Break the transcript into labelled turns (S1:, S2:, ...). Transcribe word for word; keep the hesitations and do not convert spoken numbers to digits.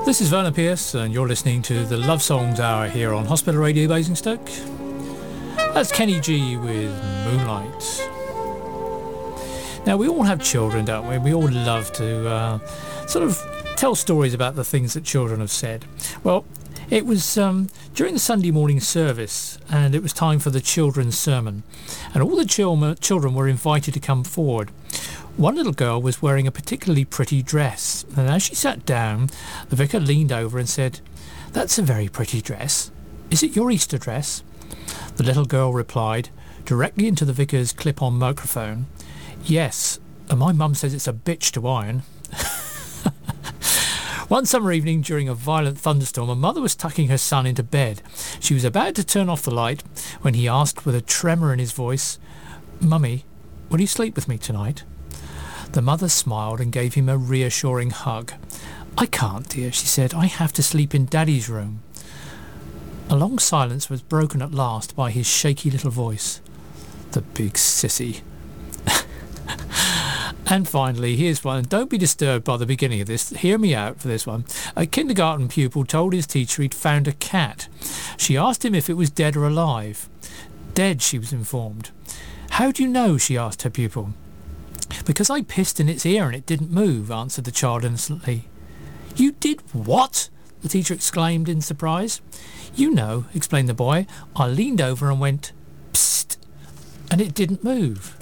S1: This is Vernon Pierce and you're listening to the Love Songs Hour here on Hospital Radio Basingstoke. That's Kenny G with Moonlight. Now we all have children, don't we? We all love to uh, sort of tell stories about the things that children have said. Well, it was um, during the Sunday morning service and it was time for the children's sermon, and all the chil- children were invited to come forward. One little girl was wearing a particularly pretty dress, and as she sat down, the vicar leaned over and said, "That's a very pretty dress. Is it your Easter dress?" The little girl replied, directly into the vicar's clip-on microphone, "Yes, and my mum says it's a bitch to iron." One summer evening during a violent thunderstorm, a mother was tucking her son into bed. She was about to turn off the light when he asked with a tremor in his voice, "Mummy, will you sleep with me tonight?" The mother smiled and gave him a reassuring hug. "I can't, dear," she said. "I have to sleep in Daddy's room." A long silence was broken at last by his shaky little voice. "The big sissy." And finally, here's one. Don't be disturbed by the beginning of this. Hear me out for this one. A kindergarten pupil told his teacher he'd found a cat. She asked him if it was dead or alive. "Dead," she was informed. "How do you know?" she asked her pupil. "Because I pissed in its ear and it didn't move," answered the child innocently. "You did what?" the teacher exclaimed in surprise. "You know," explained the boy. "I leaned over and went, 'Psst,' and it didn't move."